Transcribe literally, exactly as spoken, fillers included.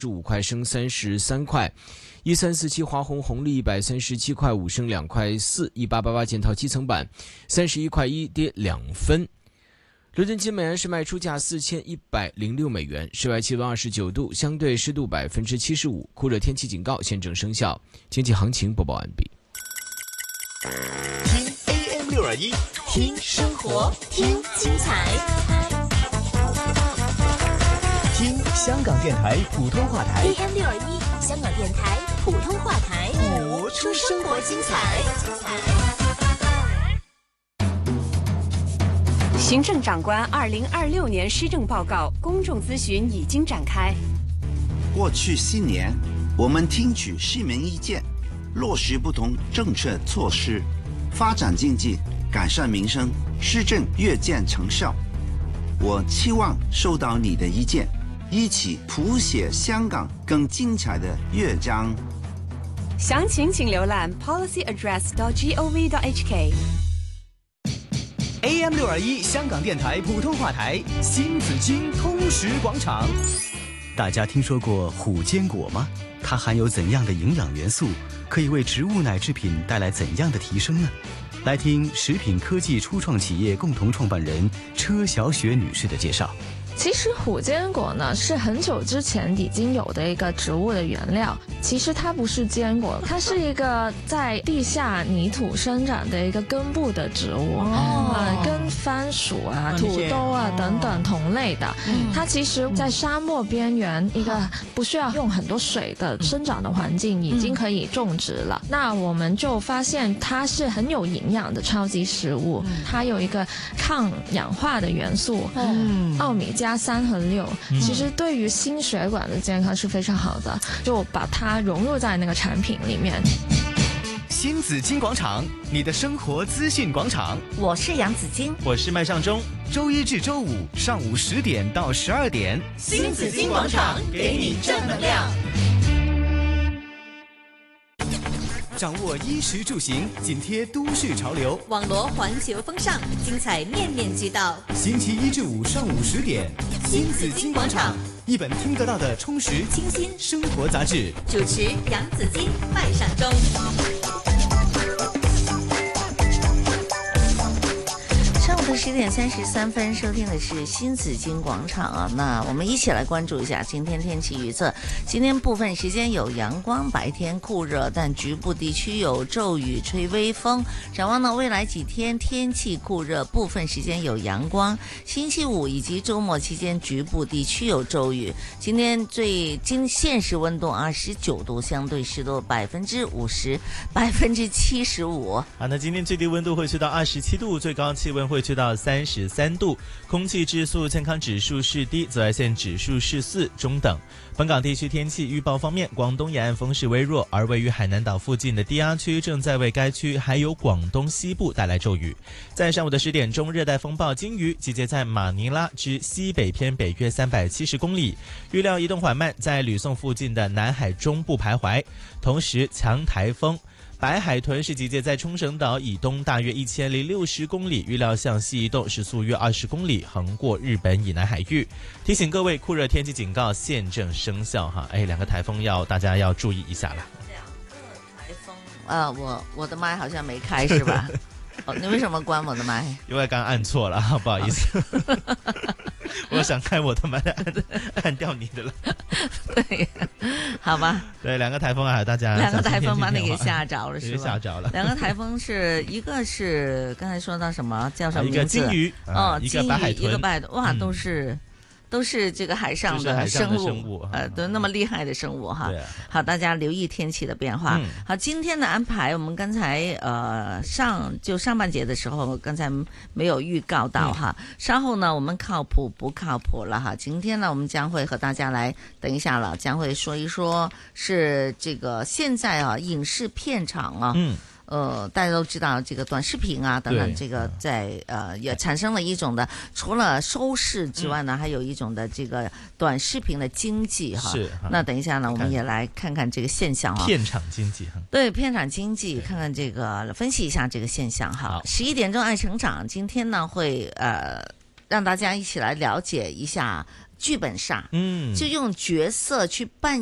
十五块升三十三块，一三四七华虹红利一百三十七块五升两块四，一八八八建滔基层板三十一块一跌两分。伦敦金每安士卖出价四千一百零六美元，室外气温二十九度，相对湿度百分之七十五，酷热天气警告现正生效。经济行情播报完毕。 听 A M 六二一，听生活，听精彩。听香港电台普通话台 A M 六二一，香港电台普通话台， 播出生活精彩。 行政长官二零二六年施政报告公众咨询已经展开。 过去四年，我们听取市民意见，落实不同政策措施，发展经济，改善民生，施政越见成效。我期望收到你的意见，一起谱写香港更精彩的乐章。 详情请浏览 policy address dot gov dot h k。 A M 六二一香港电台普通话台新紫荆通识广场。大家听说过虎坚果吗？它含有怎样的营养元素，可以为植物奶制品带来怎样的提升呢？来听食品科技初创企业共同创办人车小雪女士的介绍。 其实虎坚果呢是很久之前已经有的一个植物的原料，其实它不是坚果，它是一个在地下泥土生长的一个根部的植物，哦呃、跟番薯啊、土豆啊等等同类的。嗯、它其实在沙漠边缘一个不需要用很多水的生长的环境已经可以种植了。嗯、那我们就发现它是很有营养的超级食物，嗯、它有一个抗氧化的元素，嗯、奥米加三和六，其实对于心血管的健康是非常好的，就把它融入在那个产品里面。 新紫荆广场，你的生活资讯广场。 我是杨紫荆， 我是麦尚中。周一至周五上午十点到十二点， 新紫荆广场给你正能量。 掌握衣食住行，紧贴都市潮流， 网罗环球风尚，精彩面面俱到。 星期一至五上午十点，新紫荆广场，一本听得到的充实清新生活杂志。 主持杨紫荆、麦尚中。上午的十点三十三分，收听的是新紫荆广场啊。那我们一起来关注一下今天天气预测。今天部分时间有阳光，白天酷热，但局部地区有骤雨、吹微风。展望呢，未来几天天气酷热，部分时间有阳光。星期五以及周末期间，局部地区有骤雨。今天最今现实温度二十九度，相对湿度百分之五十，百分之七十五。 好，那今天最低温度会去到二十七度，最高气温会去到三十三度，空气质素健康指数是低，紫外线指数是四，中等。本港地区天气预报方面，广东沿岸风势微弱，而位于海南岛附近的低压区正在为该区还有广东西部带来骤雨。在上午的十点钟，热带风暴鲸鱼集结在马尼拉之西北偏北约三百七十公里，预料移动缓慢，在吕宋附近的南海中部徘徊。同时，强台风白海豚是集结在冲绳岛以东大约一千零六十公里，预料向西移动，时速约二十公里，横过日本以南海域。提醒各位，酷热天气警告现正生效哈！哎，两个台风要大家要注意一下了。 两个台风，呃，我我的麦好像没开是吧？哦，你为什么关我的麦？ 因为刚刚按错了，不好意思。我想开我的麦，按按掉你的了。 对，好吧。 对，两个台风啊，大家两个台风把你给吓着了，是吧？ 吓着了。 两个台风是一个是刚才说到什么叫什么名字？ 一个鲸鱼， 哦， 一个白海豚， 一个白的，哇，都是。都是这个海上的生物，生物呃，都那么厉害的生物哈。好，大家留意天气的变化。嗯、好，今天的安排，我们刚才呃上就上半节的时候，刚才没有预告到哈。嗯、稍后呢，我们靠谱不靠谱了哈。今天呢，我们将会和大家来等一下了，将会说一说是这个现在啊影视片场啊。嗯。呃，大家都知道这个短视频啊等等，这个在呃也产生了一种的，除了收视之外呢，嗯、还有一种的这个短视频的经济哈。 是。 那等一下呢，我们也来看看这个现象啊。 片场经济哈。 对，片场经济，看看这个分析一下这个现象哈。十一点钟爱成长，今天呢会呃让大家一起来了解一下。 剧本杀， 嗯， 就用角色去扮